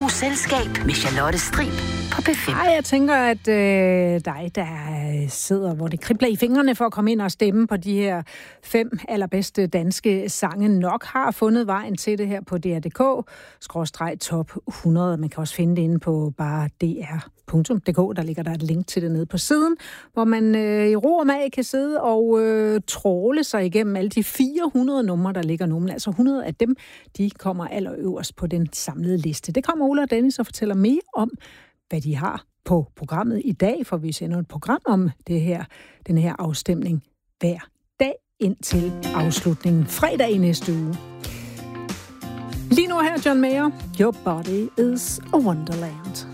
Selskab med Charlotte Strib på P5. Ej, jeg tænker, at dig, der sidder, hvor det kribler i fingrene for at komme ind og stemme på de her 5 allerbedste danske sange, nok har fundet vejen til det her på dr.dk/top 100. Man kan også finde det inde på bare dr.dk. Der ligger der et link til det nede på siden, hvor man i ro og mag kan sidde og tråle sig igennem alle de 400 numre, der ligger nu. Men altså 100 af dem, de kommer allerøverst på den samlede liste. Det kommer Ola og Dennis og fortæller mere om, hvad de har på programmet i dag, for vi sender et program om den her afstemning hver dag indtil afslutningen fredag i næste uge. Lige nu her, John Mayer, Your Body is a Wonderland.